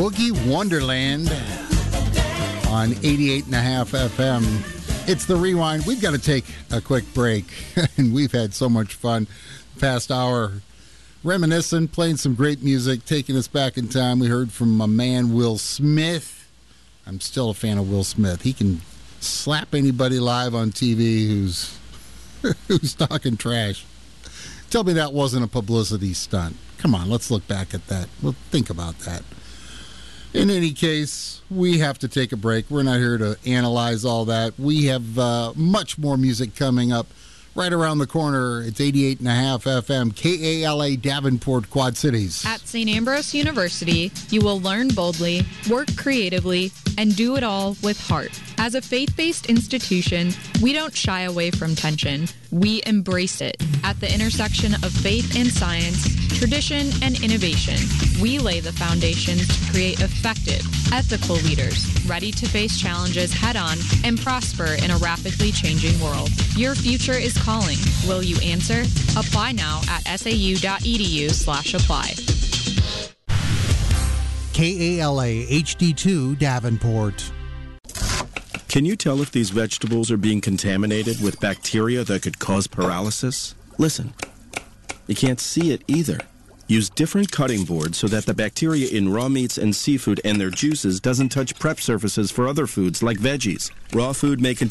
Boogie Wonderland on 88.5 FM. It's the Rewind. We've got to take a quick break, and we've had so much fun past hour reminiscing, playing some great music, taking us back in time. We heard from my man Will Smith. I'm still a fan of Will Smith. He can slap anybody live on TV who's talking trash. Tell me that wasn't a publicity stunt. Come on, let's look back at that. We'll think about that. In any case, we have to take a break. We're not here to analyze all that. We have much more music coming up right around the corner. It's 88.5 FM, KALA Davenport, Quad Cities. At St. Ambrose University, you will learn boldly, work creatively, and do it all with heart. As a faith-based institution, we don't shy away from tension. We embrace it. At the intersection of faith and science, tradition and innovation, we lay the foundations to create effective, ethical leaders, ready to face challenges head-on and prosper in a rapidly changing world. Your future is calling. Will you answer? Apply now at sau.edu/apply. KALA HD2 Davenport. Can you tell if these vegetables are being contaminated with bacteria that could cause paralysis? Listen, you can't see it either. Use different cutting boards so that the bacteria in raw meats and seafood and their juices doesn't touch prep surfaces for other foods like veggies. Raw food may contain